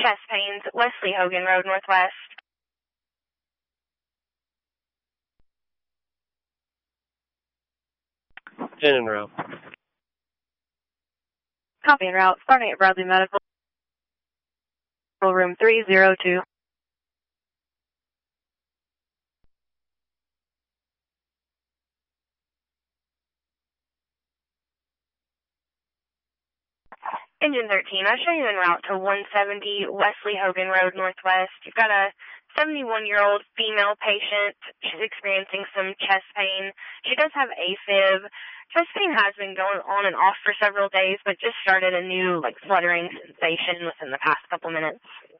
chest pains, Wesley Hogan Road, Northwest. In and route. Copy en route, starting at Bradley Medical, room 302. Engine 13, I'll show you en route to 170 Wesley Hogan Road, Northwest. You've got a 71-year-old female patient. She's experiencing some chest pain. She does have AFib. Chest pain has been going on and off for several days, but just started a new, fluttering sensation within the past couple minutes.